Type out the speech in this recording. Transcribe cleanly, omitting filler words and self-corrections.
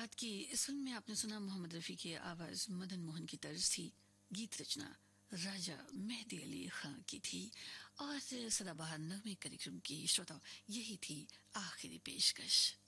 रात की इस फिल्म में आपने सुना मोहम्मद रफ़ी की आवाज़ मदन मोहन की तर्ज थी। गीत रचना राजा मेहदी अली खां की थी और सदाबहार नगमे कार्यक्रम की श्रोताओं यही थी आखिरी पेशकश।